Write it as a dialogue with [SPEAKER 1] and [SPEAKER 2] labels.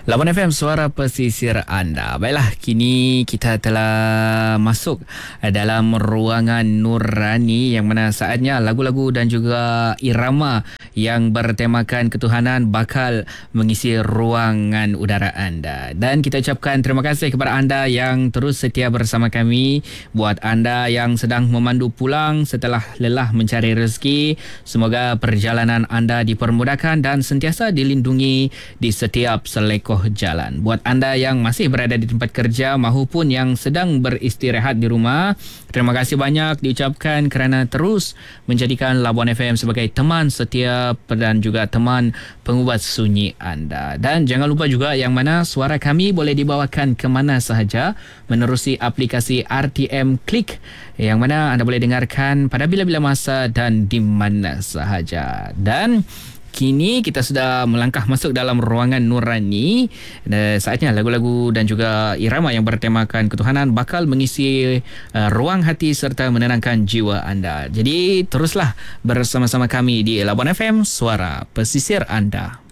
[SPEAKER 1] Labuan FM, suara pesisir anda. Baiklah, kini kita telah masuk dalam ruangan nurani yang mana saatnya lagu-lagu dan juga irama yang bertemakan ketuhanan bakal mengisi ruangan udara anda. Dan kita ucapkan terima kasih kepada anda yang terus setia bersama kami. Buat anda yang sedang memandu pulang setelah lelah mencari rezeki, semoga perjalanan anda dipermudahkan dan sentiasa dilindungi di setiap selekoh jalan. Buat anda yang masih berada di tempat kerja maupun yang sedang beristirahat di rumah, terima kasih banyak diucapkan kerana terus menjadikan Labuan FM sebagai teman setia dan juga teman pengubat sunyi anda. Dan jangan lupa juga yang mana suara kami boleh dibawakan ke mana sahaja menerusi aplikasi RTM Click yang mana anda boleh dengarkan pada bila-bila masa dan di mana sahaja. Dan kini kita sudah melangkah masuk dalam ruangan nurani. Saatnya lagu-lagu dan juga irama yang bertemakan ketuhanan bakal mengisi ruang hati serta menenangkan jiwa anda. Jadi teruslah bersama-sama kami di Labuan FM, suara pesisir anda.